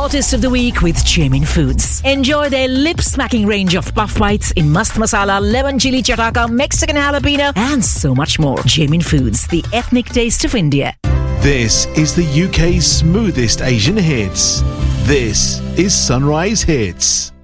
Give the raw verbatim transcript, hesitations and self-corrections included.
Taste of the week with Jamin Foods. Enjoy their lip-smacking range of puff bites in mast masala, lemon chili chataka, Mexican jalapeno, and so much more. Jamin Foods, the ethnic taste of India. This is the U K's smoothest Asian hits. This is Sunrise Hits.